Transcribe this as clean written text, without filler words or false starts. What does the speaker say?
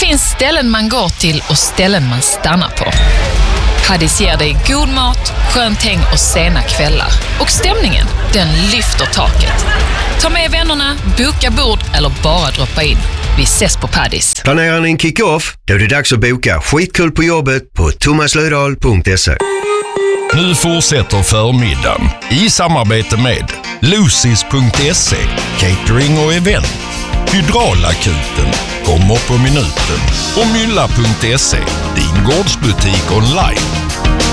finns ställen man går till och ställen man stannar på. Paddy's ger dig god mat, skönt häng och sena kvällar. Och stämningen, den lyfter taket. Ta med vännerna, boka bord eller bara droppa in. Vi ses på Paddy's. Planerar ni en kick-off? Då är det dags att boka skitkul på jobbet på thomaslödahl.se. Nu fortsätter förmiddagen i samarbete med Lucis.se, catering och event, Hydraulakuten, kommer på minuten och Mylla.se, din gårdsbutik online.